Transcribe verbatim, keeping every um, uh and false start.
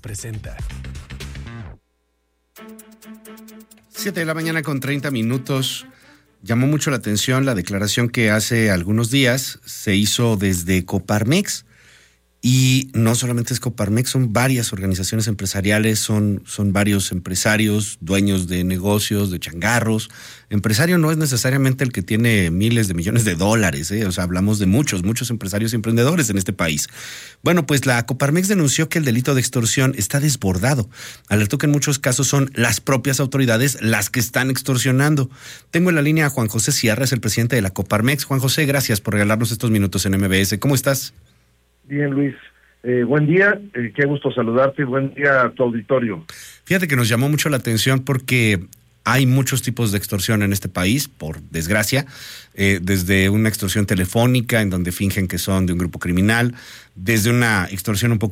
presenta. Siete de la mañana con treinta minutos. Llamó mucho la atención la declaración que hace algunos días se hizo desde Coparmex. Y no solamente es Coparmex, son varias organizaciones empresariales, son, son varios empresarios, dueños de negocios, de changarros. Empresario no es necesariamente el que tiene miles de millones de dólares, ¿eh? O sea, hablamos de muchos, muchos empresarios y emprendedores en este país. Bueno, pues la Coparmex denunció que el delito de extorsión está desbordado. Alertó que en muchos casos son las propias autoridades las que están extorsionando. Tengo en la línea a Juan José Sierra, es el presidente de la Coparmex. Juan José, gracias por regalarnos estos minutos en M B S. ¿Cómo estás? Bien, Luis. Eh, buen día, eh, qué gusto saludarte, buen día a tu auditorio. Fíjate que nos llamó mucho la atención porque hay muchos tipos de extorsión en este país, por desgracia, eh, desde una extorsión telefónica en donde fingen que son de un grupo criminal, desde una extorsión un poco